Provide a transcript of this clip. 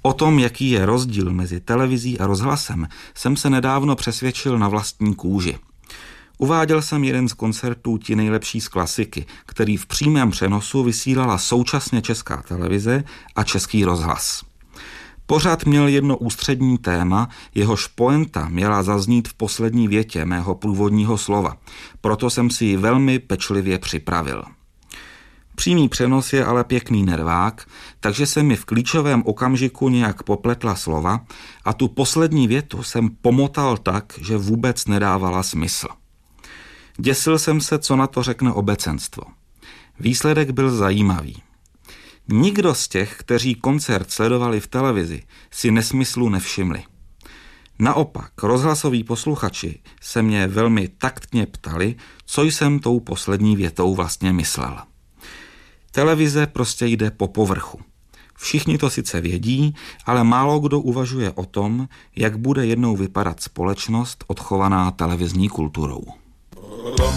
O tom, jaký je rozdíl mezi televizí a rozhlasem, jsem se nedávno přesvědčil na vlastní kůži. Uváděl jsem jeden z koncertů Ti nejlepší z klasiky, který v přímém přenosu vysílala současně Česká televize a Český rozhlas. Pořad měl jedno ústřední téma, jehož pointa měla zaznít v poslední větě mého průvodního slova, proto jsem si ji velmi pečlivě připravil. Přímý přenos je ale pěkný nervák, takže se mi v klíčovém okamžiku nějak popletla slova a tu poslední větu jsem pomotal tak, že vůbec nedávala smysl. Děsil jsem se, co na to řekne obecenstvo. Výsledek byl zajímavý. Nikdo z těch, kteří koncert sledovali v televizi, si nesmyslu nevšimli. Naopak, rozhlasoví posluchači se mě velmi taktně ptali, co jsem tou poslední větou vlastně myslel. Televize prostě jde po povrchu. Všichni to sice vědí, ale málo kdo uvažuje o tom, jak bude jednou vypadat společnost odchovaná televizní kulturou.